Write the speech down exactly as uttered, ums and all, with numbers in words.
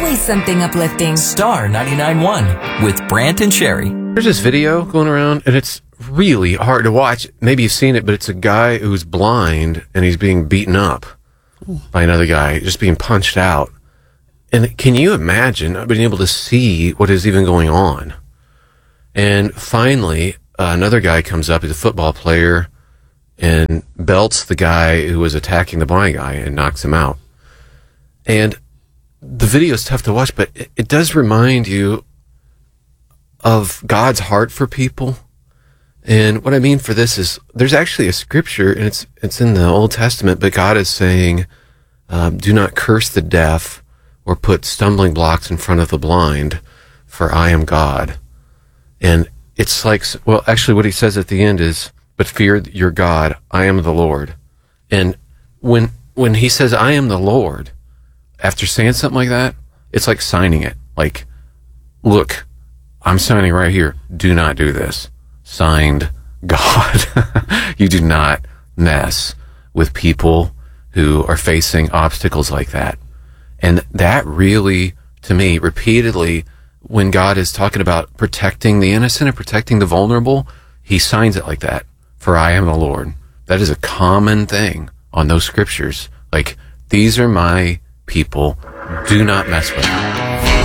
always something uplifting. Star ninety-nine point one with Brant and Sherry. There's this video going around, and it's really hard to watch. Maybe you've seen it, but it's a guy who's blind, and he's being beaten up by another guy, just being punched out. And can you imagine not being able to see what is even going on? And finally, uh, another guy comes up, he's a football player, and belts the guy who was attacking the blind guy and knocks him out. And the video is tough to watch, but it, it does remind you of God's heart for people. And what I mean for this is, there's actually a scripture, and it's it's in the Old Testament, but God is saying, um, do not curse the deaf or put stumbling blocks in front of the blind, for I am God. And it's like, well, actually what he says at the end is, but fear your God, I am the Lord. And when when he says, I am the Lord, after saying something like that, it's like signing it. Like, look, I'm signing right here. Do not do this. Signed, God. You do not mess with people who are facing obstacles like that. And that really, to me, repeatedly, when God is talking about protecting the innocent and protecting the vulnerable, he signs it like that. For I am the Lord. That is a common thing on those scriptures. Like, these are my people. Do not mess with them.